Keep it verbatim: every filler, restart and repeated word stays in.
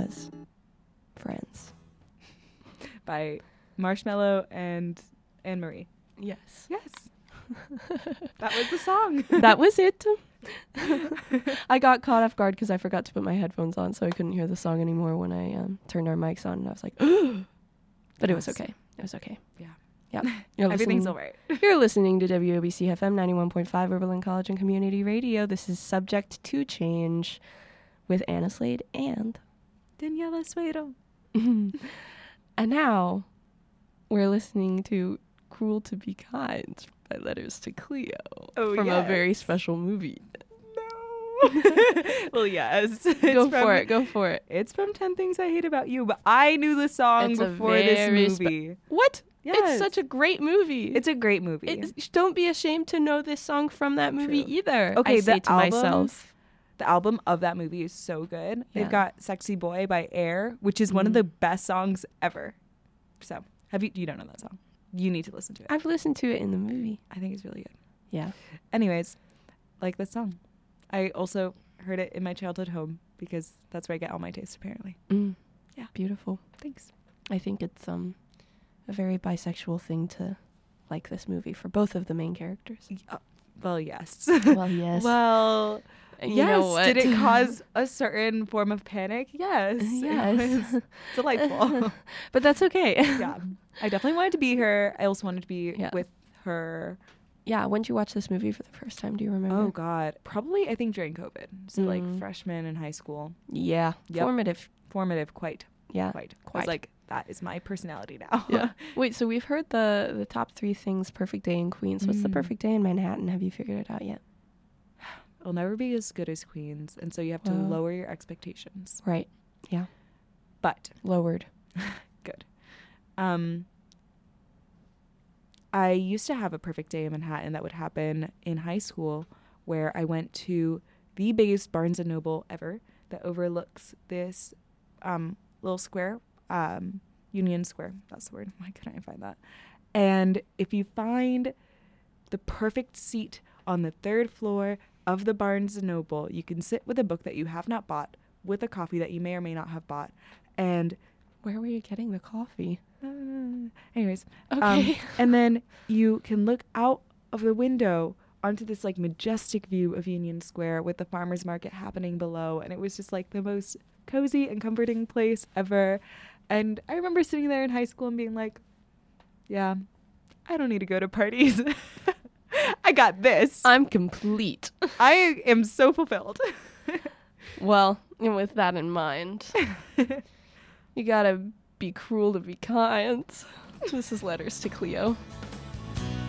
as friends. By Marshmello and Anne Marie. Yes. Yes. That was the song. That was it. I got caught off guard because I forgot to put my headphones on, so I couldn't hear the song anymore when I um, turned our mics on, and I was like, but it was okay. It was okay. Yeah. Yeah. You're Everything's listening- all right. You're listening to W O B C F M ninety-one point five Oberlin College and Community Radio. This is Subject to Change with Anna Slade and... Daniela Suero. And now we're listening to Cruel to Be Kind by Letters to Cleo Oh, from yes. a very special movie. No. Well, yes. It's Go from, for it. Go for it. It's from ten Things I Hate About You, but I knew the song It's a before very this spe- movie. What? Yes. It's such a great movie. It's a great movie. It's, don't be ashamed to know this song from that movie True. either. Okay, I the say to album- myself. The album of that movie is so good. Yeah. They've got Sexy Boy by Air, which is one of Mhm. the best songs ever. So, have you you don't know that song. You need to listen to it. I've listened to it in the movie. I think it's really good. Yeah. Anyways, like this song. I also heard it in my childhood home because that's where I get all my tastes apparently. Mm. Yeah. Beautiful. Thanks. I think it's um a very bisexual thing to like this movie for both of the main characters. Uh, well, yes. Well, yes. Well, And yes. you know what? Did it cause a certain form of panic? Yes. Yes. It was delightful. But that's okay. Yeah. I definitely wanted to be her. I also wanted to be Yeah. with her. Yeah, when did you watch this movie for the first time? Do you remember? Oh, God. Probably, I think, during COVID. So, like, Mm. freshman in high school. Yeah. Yep. Formative. Formative, quite. Yeah. Quite. I Quite. was like, that is my personality now. Yeah. Wait, so we've heard the the top three things perfect day in Queens. What's the Mm. perfect day in Manhattan? Have you figured it out yet? It'll never be as good as Queens. And so you have to Wow. lower your expectations. Right. Yeah. But, Lowered. good. Um, I used to have a perfect day in Manhattan that would happen in high school where I went to the biggest Barnes and Noble ever that overlooks this um, little square, um, Union Square. That's the word. Why couldn't I find that? And if you find the perfect seat on the third floor of the Barnes and Noble, you can sit with a book that you have not bought, with a coffee that you may or may not have bought, and Where were you getting the coffee? uh, anyways, Okay. um, and then you can look out of the window onto this like majestic view of Union Square with the farmers market happening below, and it was just like the most cozy and comforting place ever. And I remember sitting there in high school and being like, yeah, I don't need to go to parties. I got this. I'm complete. I am so fulfilled. Well, and with that in mind, you gotta be cruel to be kind. This is Letters to Cleo.